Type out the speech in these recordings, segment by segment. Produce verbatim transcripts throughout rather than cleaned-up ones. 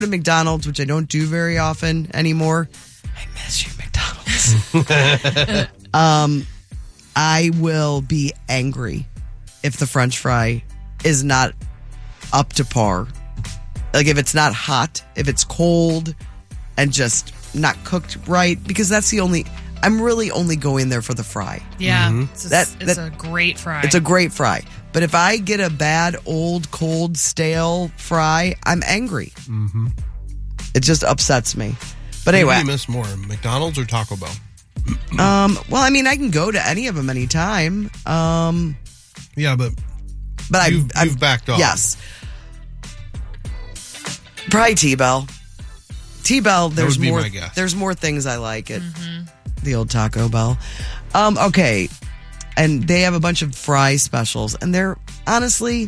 to McDonald's, which I don't do very often anymore. I miss you, McDonald's. um, I will be angry if the French fry is not up to par. Like if it's not hot, if it's cold and just not cooked right, because that's the only, I'm really only going there for the fry. Yeah, mm-hmm. it's, a, that, it's that, a great fry. It's a great fry. But if I get a bad, old, cold, stale fry, I'm angry. Mm-hmm. It just upsets me. But anyway. What do you miss more, McDonald's or Taco Bell? um. Well, I mean, I can go to any of them anytime. Um. Yeah, but, but you've, I've, you've backed off. Yes. Probably T-Bell. T-Bell, there's that would be more my guess. There's more things I like at mm-hmm. the old Taco Bell. Um, okay. And they have a bunch of fry specials, and they're honestly,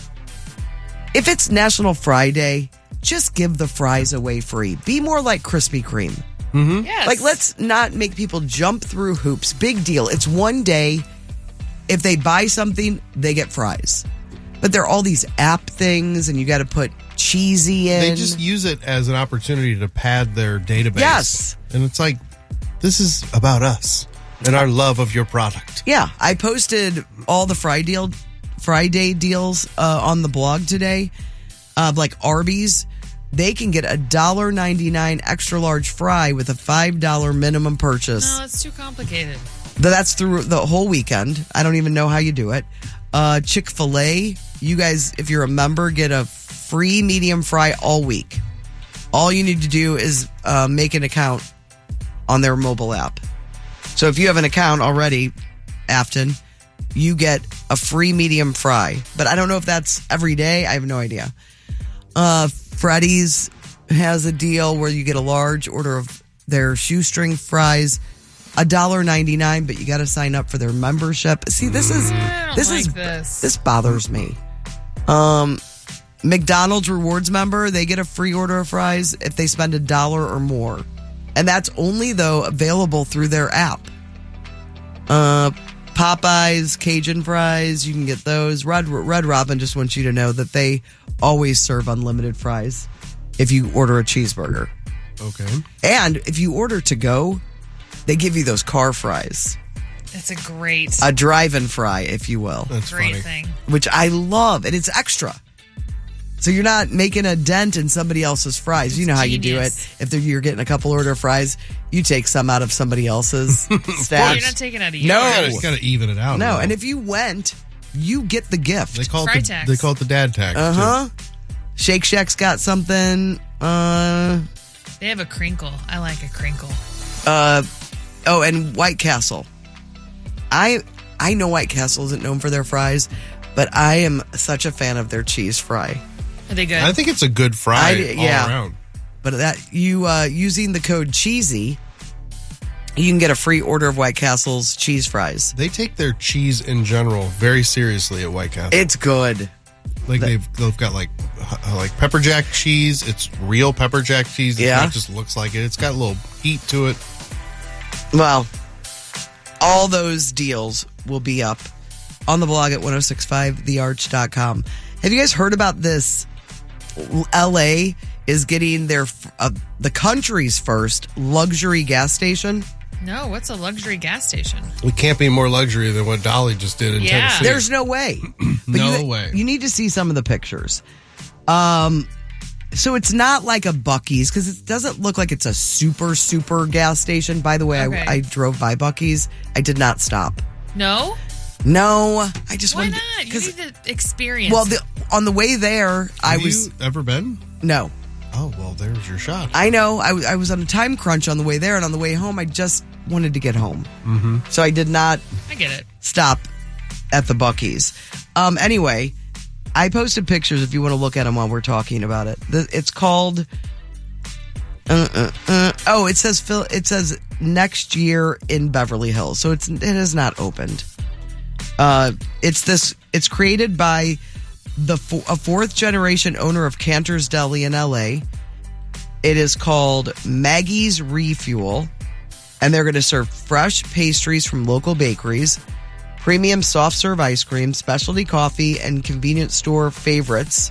if it's National Fry Day, just give the fries away free. Be more like Krispy Kreme. Mm-hmm. Yes. Like, let's not make people jump through hoops. Big deal. It's one day. If they buy something, they get fries. But there are all these app things, and you got to put cheesy in. They just use it as an opportunity to pad their database. Yes. And it's like, this is about us and our love of your product. Yeah. I posted all the Fry deal, Friday deals uh, on the blog today. Uh, like Arby's, they can get a one dollar ninety-nine extra large fry with a five dollars minimum purchase. No, it's too complicated. That's through the whole weekend. I don't even know how you do it. Uh, Chick-fil-A, you guys, if you're a member, get a free medium fry all week. All you need to do is uh, make an account on their mobile app. So if you have an account already, Afton, you get a free medium fry. But I don't know if that's every day. I have no idea. Uh, Freddy's has a deal where you get a large order of their shoestring fries, one dollar ninety-nine, but you got to sign up for their membership. See, this is this like is this. this bothers me. Um, McDonald's rewards member, they get a free order of fries if they spend a dollar or more, and that's only though available through their app. Uh, Popeyes Cajun fries, you can get those. Red Red Robin just wants you to know that they always serve unlimited fries if you order a cheeseburger. Okay. And if you order to go, they give you those car fries. It's a great, a drive-in fry, if you will. That's great funny. thing. Which I love, and it's extra. So you're not making a dent in somebody else's fries. It's you know how genius. you do it. If you're getting a couple order of fries, you take some out of somebody else's stash. You're not taking out of yours. No. You gotta even it out. No, and if you went, you get the gift. They call it Fry the, tax. they call it the dad tax. Uh huh. Shake Shack's got something. Uh, They have a crinkle. I like a crinkle. uh, oh, and White Castle. I I know White Castle isn't known for their fries, but I am such a fan of their cheese fry. Are they good? I think it's a good fry I- all yeah. around. But that you uh, using the code CHEESY, you can get a free order of White Castle's cheese fries. They take their cheese in general very seriously at White Castle. It's good. Like they've they've got like uh, like pepper jack cheese. It's real pepper jack cheese. It's Yeah. not just looks like it. It's got a little heat to it. Well, all those deals will be up on the blog at ten sixty-five the arch dot com. Have you guys heard about this? L A is getting their uh, the country's first luxury gas station. No, what's a luxury gas station? It can't be more luxury than what Dolly just did in Yeah. Tennessee. There's no way. But No you, way. You need to see some of the pictures. Um, so it's not like a Buc-ee's because it doesn't look like it's a super, super gas station. By the way, Okay. I, I drove by Buc-ee's. I did not stop. No? No, I just Why wanted not? You 'cause- need to experience. well, the, on the way there, I Have was you ever been? no. Oh well, there's your shot. I know. I, I was on a time crunch on the way there, and on the way home, I just wanted to get home. Mm-hmm. So I did not I get it. stop at the Buc-ee's. Um, anyway, I posted pictures if you want to look at them while we're talking about it. The, it's called. Uh, uh, uh, oh, it says Phil. It says next year in Beverly Hills, so it's it has not opened. Uh, it's this. It's created by the a fourth generation owner of Cantor's Deli in L A. It is called Maggie's Refuel, and they're going to serve fresh pastries from local bakeries, premium soft serve ice cream, specialty coffee, and convenience store favorites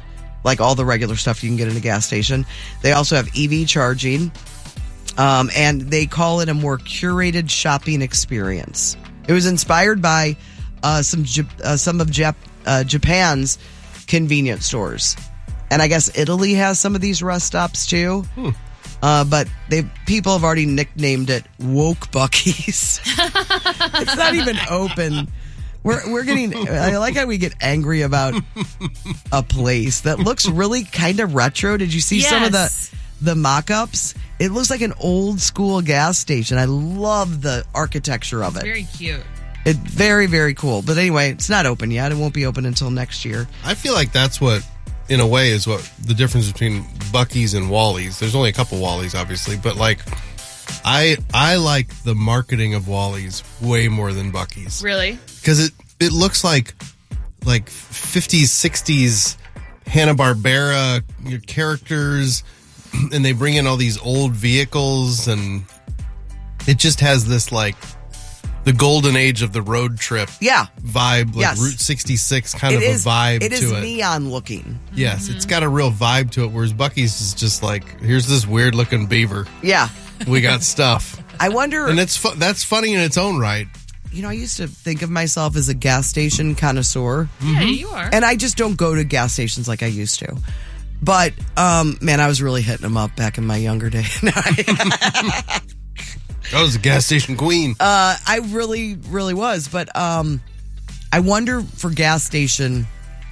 like all the regular stuff you can get in a gas station. They also have E V charging, um, and they call it a more curated shopping experience. It was inspired by uh, some Jap- uh, some of Jap- uh, Japan's convenience stores, and I guess Italy has some of these rest stops too. Hmm. Uh, but they people have already nicknamed it Woke Buc-ee's. It's not even open. We're we're getting. I like how we get angry about a place that looks really kind of retro. Did you see some of the Yes. the mock-ups? It looks like an old school gas station. I love the architecture of it. Very cute. It's very very cool. But anyway, it's not open yet. It won't be open until next year. I feel like that's what, in a way, is what the difference between Buc-ee's and Wally's. There's only a couple Wally's, obviously, but like, I I like the marketing of Wally's way more than Buc-ee's. Really? Because it, it looks like like fifties, sixties Hanna-Barbera characters, and they bring in all these old vehicles, and it just has this like the golden age of the road trip Yeah. vibe, like Yes. Route sixty-six kind It of is, a vibe it is to it. neon looking. Yes, it's got a real vibe to it, whereas Buc-ee's is just like, here's this weird looking beaver. Yeah. We got stuff. I wonder, And it's fu- that's funny in its own right. you know, I used to think of myself as a gas station connoisseur, Yeah, you are. and I just don't go to gas stations like I used to. But, um, man, I was really hitting them up back in my younger days. I was a gas station queen. Uh, I really, really was. But um, I wonder for gas station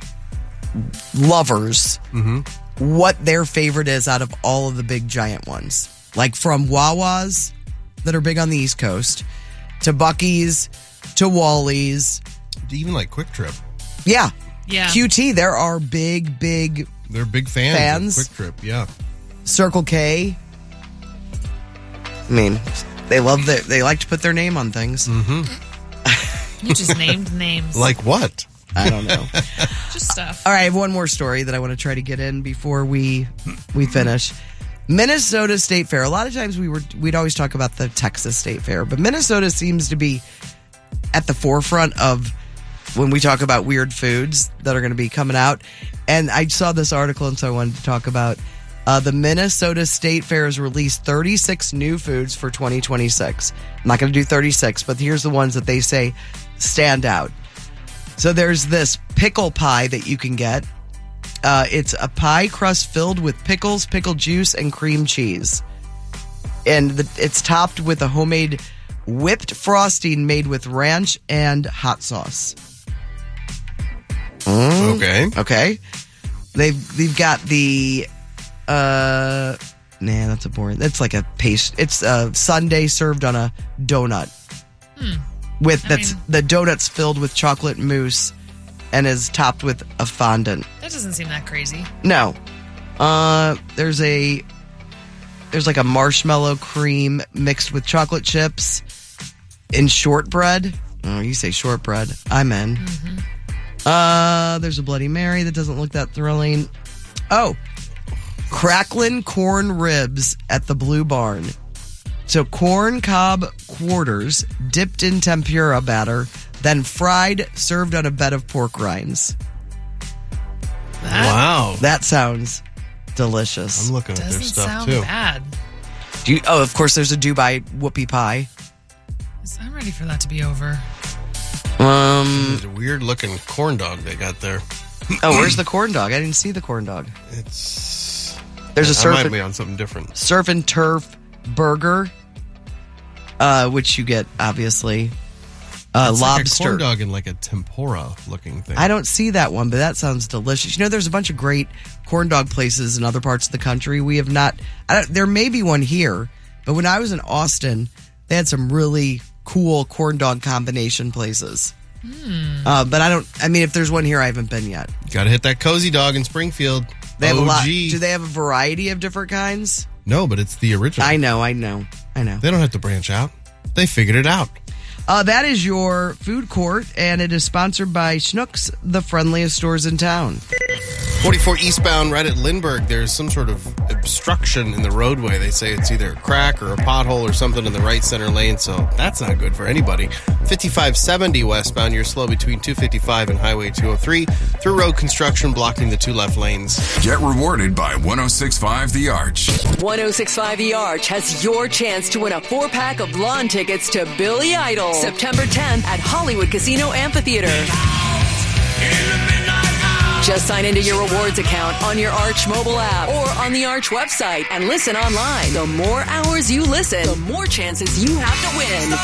lovers what their favorite is out of all of the big giant ones. Like from Wawa's that are big on the East Coast to Buc-ee's to Wally's. Even like Quick Trip. Yeah. Yeah. Q T, there are big, big They're big fans, Fans? of Quick Trip, yeah. Circle K. I mean, they love that. They like to put their name on things. You just named names. Like what? I don't know. just stuff. All right, I have one more story that I want to try to get in before we we finish. Minnesota State Fair. A lot of times we were we'd always talk about the Texas State Fair, but Minnesota seems to be at the forefront of when we talk about weird foods that are going to be coming out. And I saw this article, and so I wanted to talk about uh, the Minnesota State Fair has released thirty-six new foods for twenty twenty-six. I'm not going to do thirty-six, but here's the ones that they say stand out. So there's this pickle pie that you can get. Uh, it's a pie crust filled with pickles, pickle juice, and cream cheese. And the, it's topped with a homemade whipped frosting made with ranch and hot sauce. Mm, Okay. okay. They've they've got the uh nah, that's a boring. That's like a paste. It's a sundae served on a donut. With I that's mean- the donut's filled with chocolate mousse and is topped with a fondant. That doesn't seem that crazy. No. Uh there's a there's like a marshmallow cream mixed with chocolate chips in shortbread. Oh, you say shortbread. I'm in. Uh there's a Bloody Mary that doesn't look that thrilling. Oh. Cracklin' corn ribs at the Blue Barn. So corn cob quarters dipped in tempura batter, then fried, served on a bed of pork rinds. That Wow. That sounds delicious. I'm looking at their doesn't stuff sound too. bad. Do you, oh, of course, there's a Dubai whoopie pie. I'm ready for that to be over. Um. There's a weird looking corn dog they got there. Oh, where's the corn dog? I didn't see the corn dog. It's There's a I surf might and, be on something different. surf and turf burger, uh, which you get obviously. Uh, It's like a lobster. corn dog in like a tempura looking thing. I don't see that one, but that sounds delicious. You know, there's a bunch of great corn dog places in other parts of the country. We have not. I don't, there may be one here, but when I was in Austin, they had some really cool corn dog combination places. Uh, but I don't. I mean, if there's one here, I haven't been yet. Got to hit that Cozy Dog in Springfield. They have O G. a lot. Do they have a variety of different kinds? No, but it's the original. I know. I know. I know. They don't have to branch out. They figured it out. Uh, that is your food court, and it is sponsored by Schnucks, the friendliest stores in town. forty-four eastbound, right at Lindbergh, there's some sort of obstruction in the roadway. They say it's either a crack or a pothole or something in the right center lane, so that's not good for anybody. fifty-five seventy westbound, you're slow between two fifty-five and Highway two oh three. Through road construction blocking the two left lanes. Get rewarded by one oh six point five The Arch. one oh six point five The Arch has your chance to win a four-pack of lawn tickets to Billy Idol. September tenth at Hollywood Casino Amphitheater. Just sign into your rewards account on your Arch mobile app or on the Arch website and listen online. The more hours you listen, the more chances you have to win.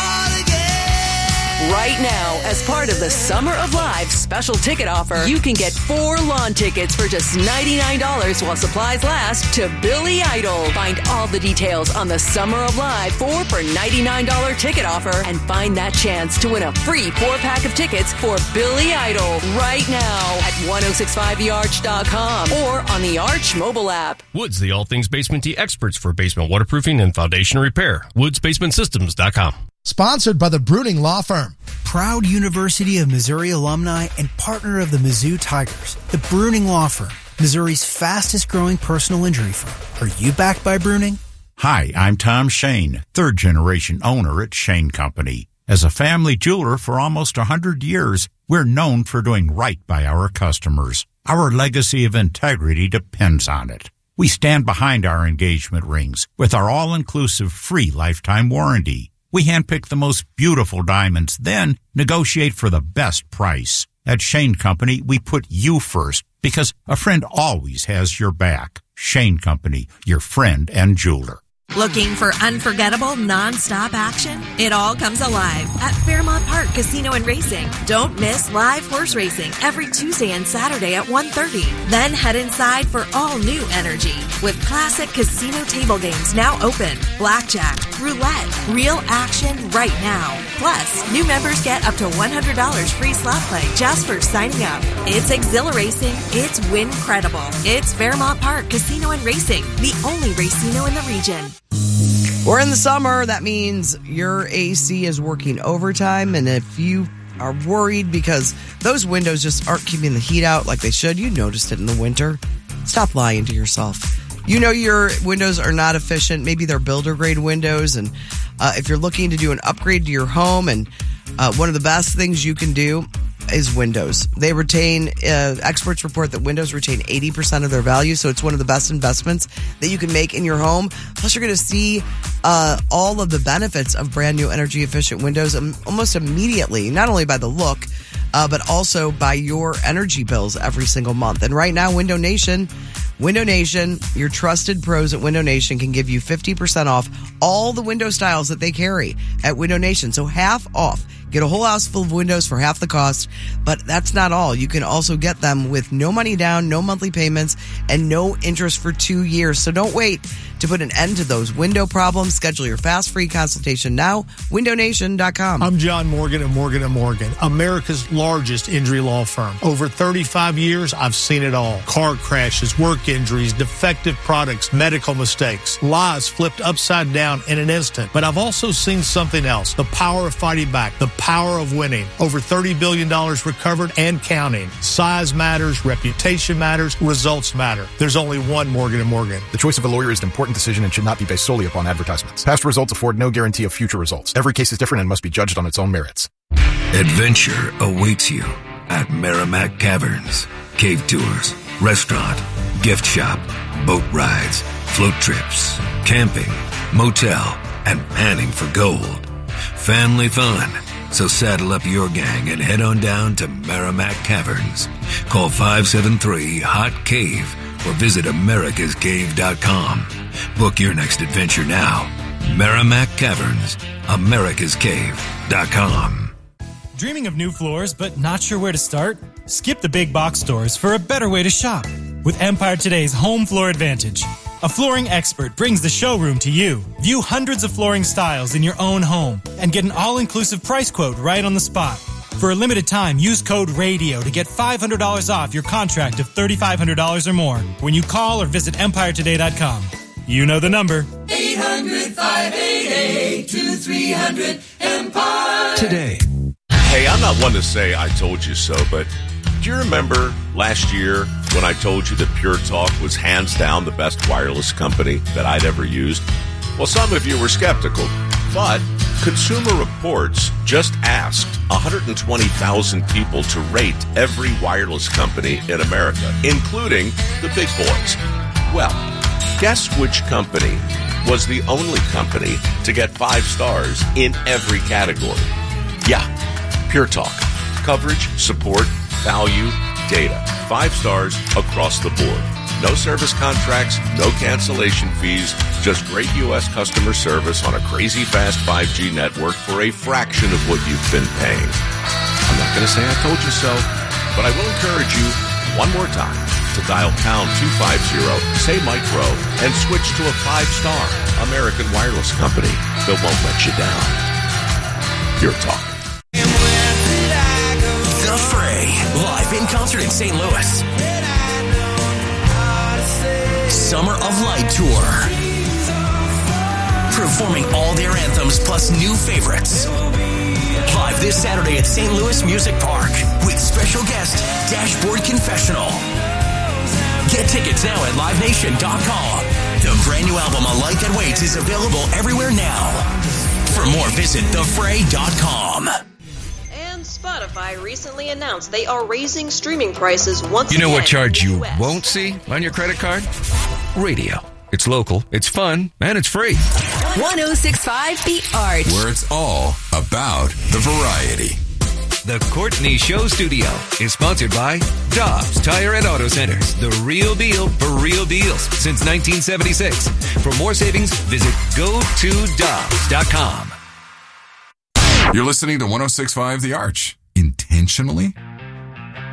Right now, as part of the Summer of Live special ticket offer, you can get four lawn tickets for just ninety-nine dollars while supplies last to Billy Idol. Find all the details on the Summer of Live four for ninety-nine dollars ticket offer and find that chance to win a free four-pack of tickets for Billy Idol right now at ten sixty-five the arch dot com or on the Arch mobile app. Woods, the all things basement tea experts for basement waterproofing and foundation repair. woods basement systems dot com. Sponsored by the Bruning Law Firm. Proud University of Missouri alumni and partner of the Mizzou Tigers, the Bruning Law Firm, Missouri's fastest growing personal injury firm. Are you backed by Bruning? Hi, I'm Tom Shane, third generation owner at Shane Company. As a family jeweler for almost one hundred years, we're known for doing right by our customers. Our legacy of integrity depends on it. We stand behind our engagement rings with our all-inclusive free lifetime warranty. We handpick the most beautiful diamonds, then negotiate for the best price. At Shane Company, we put you first because a friend always has your back. Shane Company, your friend and jeweler. Looking for unforgettable, non-stop action? It all comes alive at Fairmont Park Casino and Racing. Don't miss live horse racing every Tuesday and Saturday at one thirty. Then head inside for all new energy with classic casino table games now open. Blackjack, roulette, real action right now. Plus, new members get up to one hundred dollars free slot play just for signing up. It's exhilarating. It's win-credible. It's Fairmont Park Casino and Racing, the only racino in the region. We're in the summer. That means your A C is working overtime. And if you are worried because those windows just aren't keeping the heat out like they should, you noticed it in the winter, stop lying to yourself. You know your windows are not efficient. Maybe they're builder grade windows. And uh, if you're looking to do an upgrade to your home, and uh, one of the best things you can do is windows. They retain, uh, experts report that windows retain eighty percent of their value, so it's one of the best investments that you can make in your home. Plus, you're going to see uh, all of the benefits of brand new energy efficient windows um, almost immediately, not only by the look, uh, but also by your energy bills every single month. And right now, Window Nation, Window Nation, your trusted pros at Window Nation can give you fifty percent off all the window styles that they carry at Window Nation. So half off. Get a whole house full of windows for half the cost. But that's not all. You can also get them with no money down, no monthly payments, and no interest for two years. So don't wait to put an end to those window problems. Schedule your fast free consultation now. window nation dot com. I'm John Morgan of Morgan and Morgan, America's largest injury law firm. Over thirty-five years, I've seen it all. Car crashes, work injuries, defective products, medical mistakes, lies flipped upside down in an instant. But I've also seen something else. The power of fighting back. The power of winning. Over thirty billion dollars recovered and counting. Size matters, reputation matters, results matter. There's only one Morgan and Morgan. The choice of a lawyer is an important decision and should not be based solely upon advertisements. Past results afford no guarantee of future results. Every case is different and must be judged on its own merits. Adventure awaits you at Merrimack Caverns. Cave tours, restaurant, gift shop, boat rides, float trips, camping, motel, and panning for gold. Family fun. So saddle up your gang and head on down to Merrimack Caverns. Call five seven three, H O T, CAVE or visit americas cave dot com. Book your next adventure now. Merrimack Caverns, americas cave dot com. Dreaming of new floors but not sure where to start? Skip the big box stores for a better way to shop with Empire Today's Home Floor Advantage. A flooring expert brings the showroom to you. View hundreds of flooring styles in your own home and get an all-inclusive price quote right on the spot. For a limited time, use code RADIO to get five hundred dollars off your contract of three thousand five hundred dollars or more when you call or visit empire today dot com. You know the number. eight hundred, five eight eight, two three hundred, Empire. Today. Hey, I'm not one to say I told you so, but do you remember last year when I told you that Pure Talk was hands down the best wireless company that I'd ever used? Well, some of you were skeptical, but Consumer Reports just asked one hundred twenty thousand people to rate every wireless company in America, including the big boys. Well, guess which company was the only company to get five stars in every category? Yeah, Pure Talk. Coverage, support, value, data. Five stars across the board. No service contracts, no cancellation fees, just great U S customer service on a crazy fast five G network for a fraction of what you've been paying. I'm not going to say I told you so, but I will encourage you one more time to dial pound two fifty, say Mike Rowe, and switch to a five-star American wireless company that won't let you down. Pure Talk. The Fray, live in concert in Saint Louis. Summer of Light Tour. Performing all their anthems plus new favorites. Live this Saturday at Saint Louis Music Park with special guest Dashboard Confessional. Get tickets now at live nation dot com. The brand new album A Light That Waits is available everywhere now. For more, visit the fray dot com. And Spotify recently announced they are raising streaming prices once You know again what charge in the you U S. won't see on your credit card? Radio. It's local, it's fun, and it's free. one oh six point five The Arch. Where it's all about the variety. The Courtney Show Studio is sponsored by Dobbs Tire and Auto Centers. The real deal for real deals since nineteen seventy-six. For more savings, visit go to dobbs dot com. You're listening to one oh six point five The Arch. Intentionally?